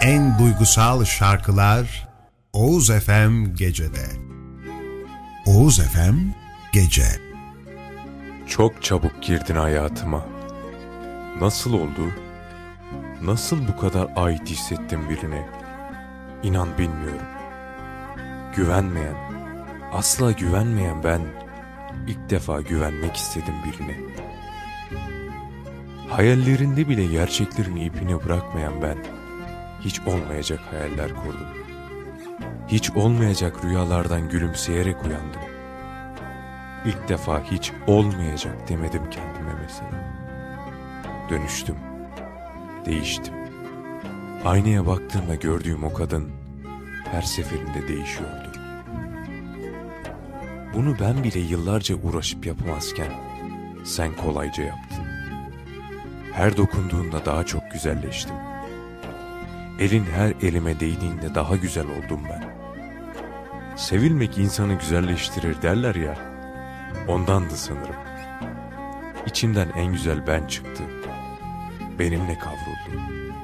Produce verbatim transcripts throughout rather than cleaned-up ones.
En duygusal şarkılar Oğuz F M Gece'de. Oğuz F M Gece. Çok çabuk girdin hayatıma. Nasıl oldu? Nasıl bu kadar ait hissettim birine? İnan bilmiyorum. Güvenmeyen, asla güvenmeyen ben ilk defa güvenmek istedim birine. Hayallerinde bile gerçeklerin ipini bırakmayan ben hiç olmayacak hayaller kurdum. Hiç olmayacak rüyalardan gülümseyerek uyandım. İlk defa hiç olmayacak demedim kendime mesela. Dönüştüm, değiştim. Aynaya baktığımda gördüğüm o kadın her seferinde değişiyordu. Bunu ben bile yıllarca uğraşıp yapamazken sen kolayca yaptın. Her dokunduğunda daha çok güzelleştim. Elin her elime değdiğinde daha güzel oldum ben. Sevilmek insanı güzelleştirir derler ya, ondandı sanırım. İçimden en güzel ben çıktı. Benimle kavruldu.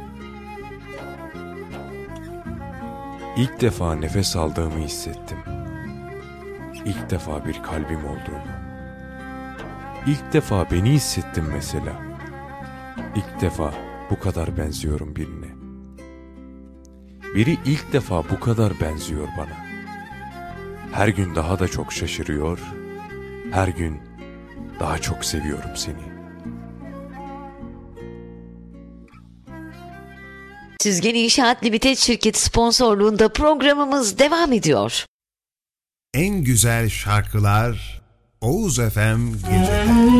İlk defa nefes aldığımı hissettim. İlk defa bir kalbim olduğunu. İlk defa beni hissettim mesela. İlk defa bu kadar benziyorum birine. Biri ilk defa bu kadar benziyor bana. Her gün daha da çok şaşırıyor. Her gün daha çok seviyorum seni. Süzgen İnşaat Limited şirketi sponsorluğunda programımız devam ediyor. En güzel şarkılar Oğuz F M Gece'de.